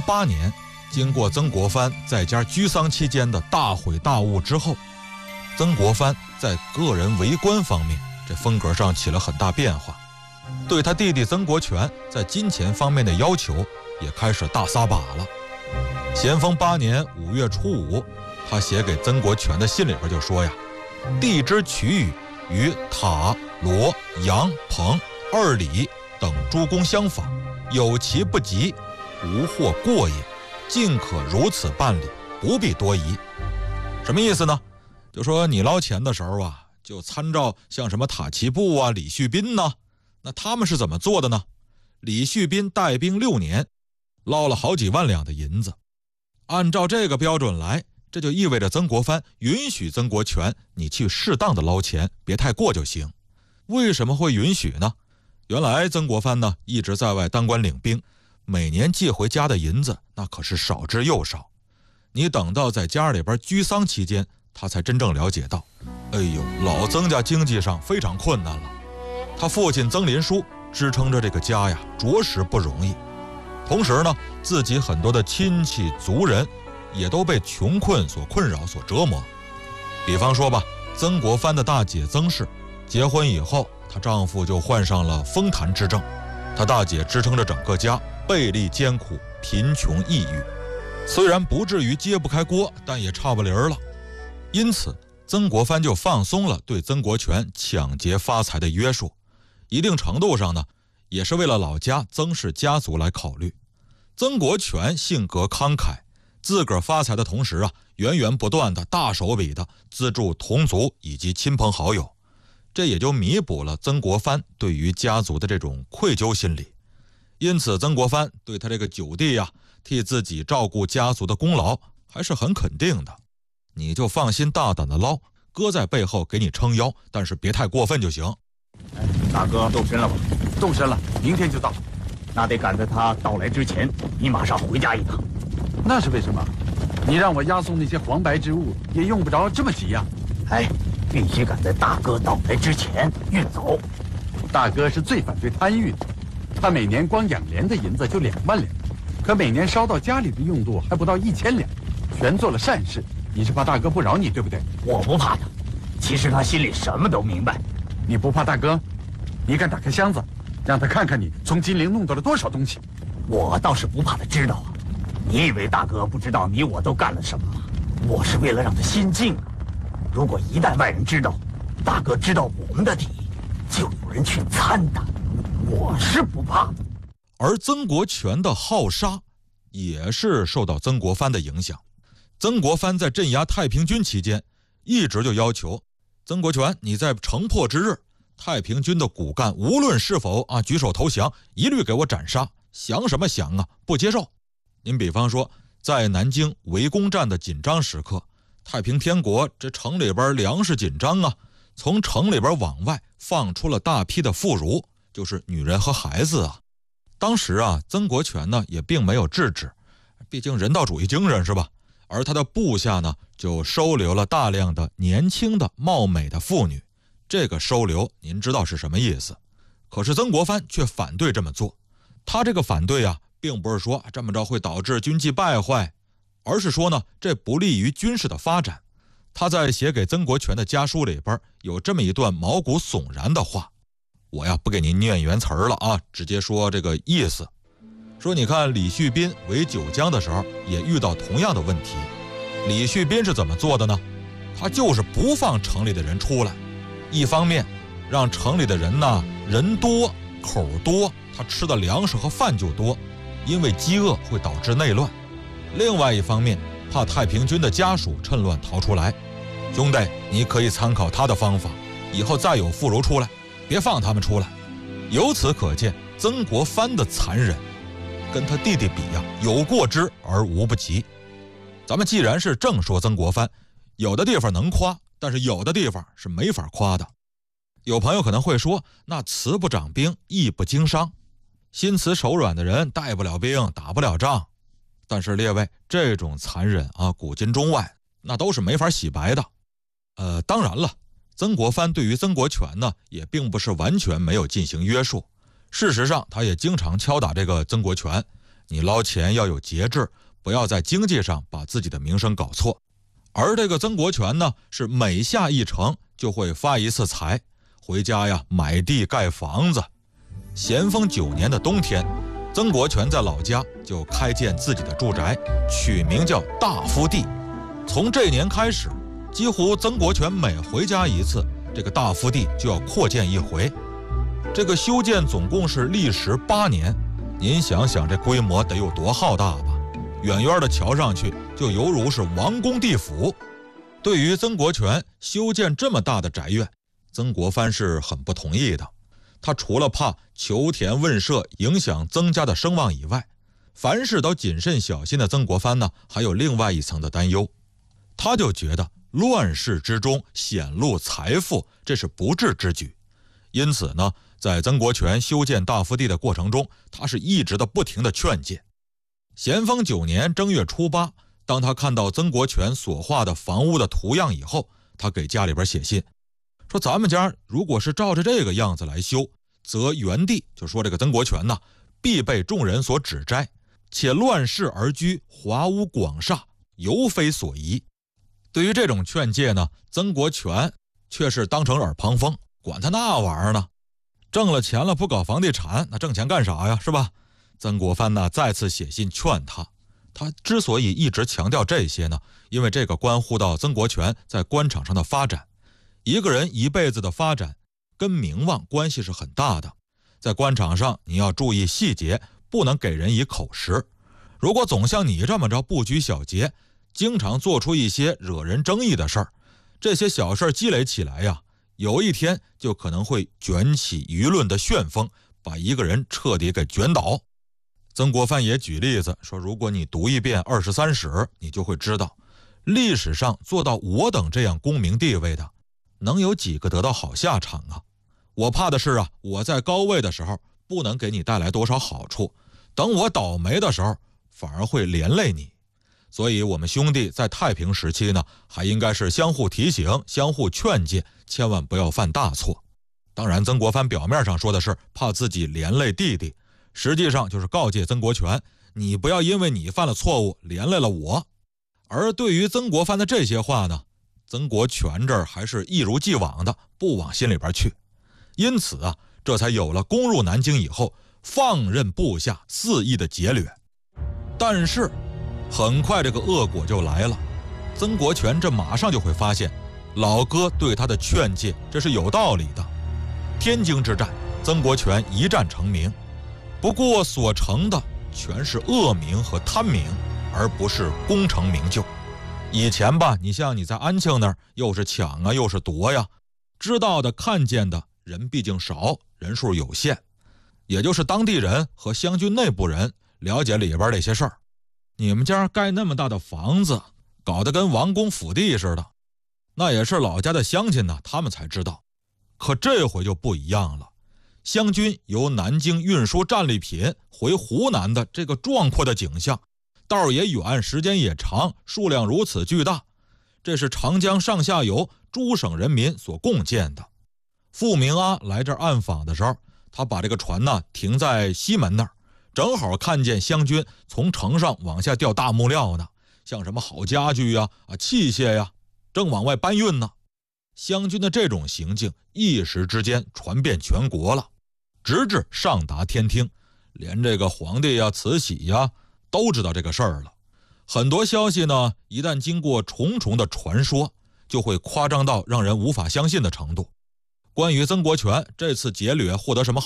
8年，经过曾国藩在家居丧期间的大毁大悟之后，曾国藩在个人为官方面这风格上起了很大变化，对他弟弟曾国荃在金钱方面的要求也开始大撒把了。咸丰8年5月初5，他写给曾国荃的信里边就说呀：“弟之取予与塔、罗、杨、彭、二李等诸公相仿，有其不及，无或过也，尽可如此办理，不必多疑。”什么意思呢？就说你捞钱的时候啊，就参照像什么塔奇布啊、李旭斌呐，那他们是怎么做的呢？李旭斌带兵6年，捞了好几万两的银子。按照这个标准来，这就意味着曾国藩允许曾国荃你去适当的捞钱，别太过就行。为什么会允许呢？原来曾国藩呢一直在外当官领兵，每年寄回家的银子那可是少之又少。你等到在家里边居丧期间，他才真正了解到，哎呦，老曾家经济上非常困难了。他父亲曾林书支撑着这个家呀，着实不容易。同时呢，自己很多的亲戚族人也都被穷困所困扰、所折磨。比方说吧，曾国藩的大姐曾氏结婚以后，她丈夫就患上了风痰之症，她大姐支撑着整个家，背力艰苦，贫穷抑郁。虽然不至于揭不开锅，但也差不离儿了。因此，曾国藩就放松了对曾国荃抢劫发财的约束，一定程度上呢，也是为了老家曾氏家族来考虑。曾国荃性格慷慨，自个儿发财的同时啊，源源不断的大手笔的资助同族以及亲朋好友，这也就弥补了曾国藩对于家族的这种愧疚心理。因此曾国藩对他这个九弟啊，替自己照顾家族的功劳还是很肯定的。你就放心大胆的捞，哥在背后给你撑腰，但是别太过分就行。 大哥动身了吧？ 动身了，明天就到。 那得赶在他到来之前，你马上回家一趟。 那是为什么？你让我押送那些黄白之物，也用不着这么急呀。 哎，必须赶在大哥到来之前运走。 大哥是最反对贪欲的，他每年光养廉的银子就2万两，可每年烧到家里的用度还不到1000两，全做了善事。你是怕大哥不饶你，对不对？ 我不怕他，其实他心里什么都明白。 你不怕大哥？你敢打开箱子，让他看看你从金陵弄到了多少东西？ 我倒是不怕他知道啊。你以为大哥不知道你我都干了什么吗？我是为了让他心静啊。如果一旦外人知道，大哥知道我们的底，就有人去参他。我是不怕的。 而曾国荃的好杀也是受到曾国藩的影响。曾国藩在镇压太平军期间，一直就要求曾国荃，你在城破之日，太平军的骨干无论是否举手投降，一律给我斩杀。降什么降啊？不接受。您比方说，在南京围攻战的紧张时刻，太平天国这城里边粮食紧张啊，从城里边往外放出了大批的妇孺，就是女人和孩子啊。当时啊，曾国荃呢也并没有制止，毕竟人道主义精神是吧？而他的部下呢，就收留了大量的年轻的貌美的妇女。这个收留您知道是什么意思？可是曾国藩却反对这么做。他这个反对啊，并不是说这么着会导致军纪败坏，而是说呢，这不利于军事的发展。他在写给曾国荃的家书里边有这么一段毛骨悚然的话，我呀不给您念原词了啊，直接说这个意思。说你看李旭斌围九江的时候也遇到同样的问题。李旭斌是怎么做的呢？他就是不放城里的人出来，一方面让城里的人呢人多口多，他吃的粮食和饭就多，因为饥饿会导致内乱。另外一方面怕太平军的家属趁乱逃出来。兄弟，你可以参考他的方法，以后再有妇孺出来，别放他们出来。由此可见曾国藩的残忍跟他弟弟比呀，有过之而无不及。咱们既然是正说曾国藩，有的地方能夸，但是有的地方是没法夸的。有朋友可能会说，那慈不掌兵，义不经商，心慈手软的人带不了兵，打不了仗。但是列位，这种残忍啊，古今中外那都是没法洗白的。当然了，曾国藩对于曾国荃呢，也并不是完全没有进行约束。事实上，他也经常敲打这个曾国荃， 你捞钱要有节制，不要在经济上把自己的名声搞错。而这个曾国荃呢，是每下一城就会发一次财，回家呀买地盖房子。咸丰9年的冬天，曾国荃在老家就开建自己的住宅，取名叫大夫第。从这年开始，几乎曾国荃每回家一次，这个大夫第就要扩建一回。这个修建总共是历时8年，您想想这规模得有多浩大吧？远远的瞧上去就犹如是王宫地府。对于曾国荃修建这么大的宅院，曾国藩是很不同意的。他除了怕求田问舍影响曾家的声望以外，凡事都谨慎小心的曾国藩呢，还有另外一层的担忧。他就觉得乱世之中显露财富，这是不智之举。因此呢，在曾国荃修建大夫第的过程中，他是一直的不停的劝诫。咸丰9年正月初8，当他看到曾国荃所画的房屋的图样以后，他给家里边写信说，咱们家如果是照着这个样子来修，则原地就说这个曾国荃呢，必被众人所指摘，且乱世而居，华屋广厦，尤非所宜。对于这种劝诫呢，曾国荃却是当成耳旁风，管他那玩意儿呢，挣了钱了不搞房地产，那挣钱干啥呀，是吧？曾国藩呢再次写信劝他。他之所以一直强调这些呢，因为这个关乎到曾国荃在官场上的发展。一个人一辈子的发展跟名望关系是很大的，在官场上你要注意细节，不能给人以口实。如果总像你这么着不拘小节，经常做出一些惹人争议的事儿，这些小事积累起来呀，有一天就可能会卷起舆论的旋风，把一个人彻底给卷倒。曾国藩也举例子说，如果你读一遍《23史》，你就会知道，历史上做到我等这样功名地位的，能有几个得到好下场啊？我怕的是啊，我在高位的时候不能给你带来多少好处，等我倒霉的时候反而会连累你。所以我们兄弟在太平时期呢，还应该是相互提醒，相互劝诫，千万不要犯大错。当然曾国藩表面上说的是怕自己连累弟弟，实际上就是告诫曾国荃，你不要因为你犯了错误连累了我。而对于曾国藩的这些话呢，曾国荃这儿还是一如既往的不往心里边去。因此啊，这才有了攻入南京以后放任部下肆意的劫掠。但是很快这个恶果就来了，曾国荃这马上就会发现老哥对他的劝诫这是有道理的。天津之战，曾国荃一战成名，不过所成的全是恶名和贪名，而不是功成名就。以前吧，你像你在安庆那儿，又是抢啊又是夺呀，知道的看见的人毕竟少，人数有限，也就是当地人和湘军内部人了解里边这些事儿。你们家盖那么大的房子，搞得跟王公府地似的，那也是老家的乡亲呢，他们才知道。可这回就不一样了，湘军由南京运输战利品回湖南的这个壮阔的景象，道也远，时间也长，数量如此巨大，这是长江上下游诸省人民所共建的。傅明阿来这儿暗访的时候，他把这个船呢停在西门那儿，正好看见湘军从城上往下调大木料呢，像什么好家具呀、器械呀，正往外搬运呢。湘军的这种行径一时之间传遍全国了，直至上达天听，连这个皇帝呀、慈禧呀都知道这个事儿了。很多消息呢，一旦经过重重的传说，就会夸张到让人无法相信的程度。关于曾国荃这次劫掠获得什么